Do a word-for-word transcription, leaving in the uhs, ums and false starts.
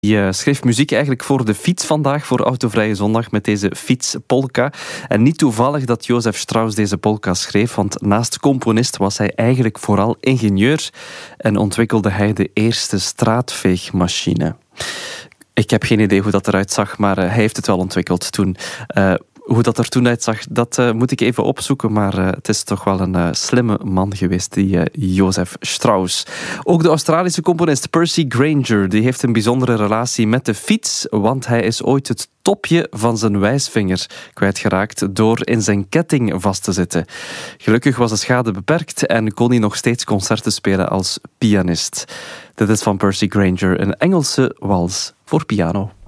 Die uh, schreef muziek eigenlijk voor de fiets vandaag, voor Autovrije Zondag, met deze fietspolka. En niet toevallig dat Josef Strauss deze polka schreef, want naast componist was hij eigenlijk vooral ingenieur en ontwikkelde hij de eerste straatveegmachine. Ik heb geen idee hoe dat eruit zag, maar uh, hij heeft het wel ontwikkeld toen. Uh, Hoe dat er toen uitzag, dat uh, moet ik even opzoeken. Maar uh, het is toch wel een uh, slimme man geweest, die uh, Josef Strauss. Ook de Australische componist Percy Grainger, die heeft een bijzondere relatie met de fiets, want hij is ooit het topje van zijn wijsvinger kwijtgeraakt door in zijn ketting vast te zitten. Gelukkig was de schade beperkt en kon hij nog steeds concerten spelen als pianist. Dit is van Percy Grainger, een Engelse wals voor piano.